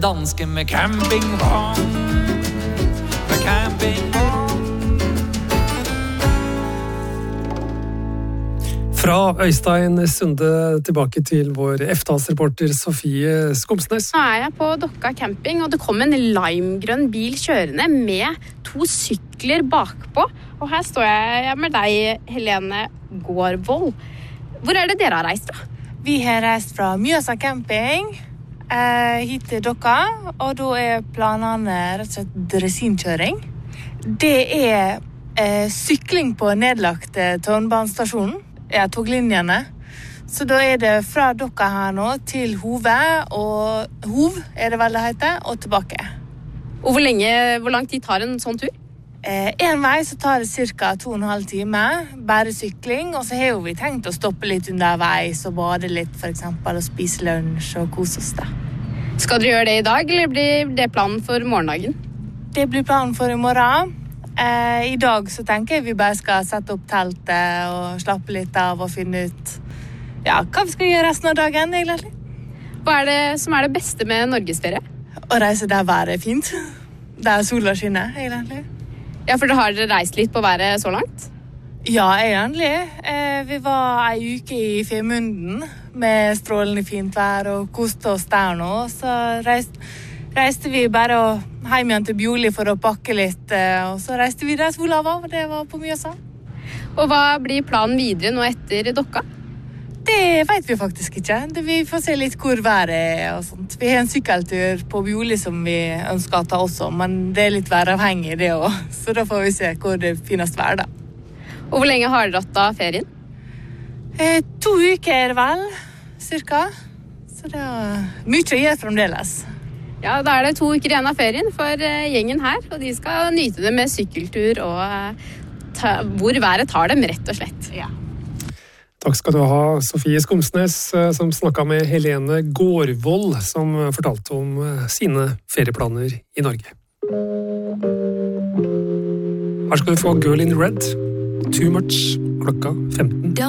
Danske med campingvogn, med campingvogn. Fra Øystein Sunde tilbake til vår F-talsreporter Sofie Skomsnes. Nå er jeg på Dokka camping, og det kom en limegrønn bil kjørende med 2 sykler bakpå. Og her står jeg med deg, Helene Gårdvold. Hvor er det dere har reist fra? Vi har reist fra Mjøsa camping hit til Dokka, og da er planene rett og slett dressinkjøring. Det er sykling på nedlagt tårnbanestasjonen, toglinjene. Så da er det fra Dokka her nå til Hov er det vel det heter, og tilbake. Og hvor lang tid tar en sånn tur? En vei så tar det cirka 2,5 timer, bare sykling, og så har vi tenkt å stoppe litt underveis og bade litt for eksempel, og spise lunsj og kose oss da. Skal dere gjøre det i dag, eller blir det planen for morgendagen? Det blir planen for i morgen. I dag så tenker jeg vi bare skal sette opp teltet og slappe litt av og finne ut hva vi skal gjøre resten av dagen egentlig. Hva er det som er det beste med Norgesferie? Å reise der været er fint, der sola skinner egentlig. Ja, for har dere reist litt på været så langt? Ja, egentlig. Vi var en uke i Femunden med strålende fint vær og koste oss der nå. Så reiste vi bare hjem igjen til Bjorli for å pakke litt, og så reiste vi der sola var, og det var på Mjøsa. Og hva blir planen videre nå etter Dokka? Det vet vi faktisk ikke. Vi får se litt hvor været er og sånt. Vi har en sykkeltur på Bjorli som vi ønsker å ta også, men det er litt væravhengig det også. Så da får vi se hvor det finnes vær da. Og hvor lenge har dere hatt da ferien? 2 uker vel, cirka. Så det er mye å gjøre fremdeles. Ja, da er det 2 uker igjen av ferien for gjengen her, og de skal nyte det med sykkeltur og hvor været tar dem, rett og slett. Ja. Takk skal du ha, Sofie Skomsnes, som snakket med Helene Gårdvold, som fortalte om sine ferieplaner i Norge. Her skal du få Girl in Red, Too Much, klokka 15.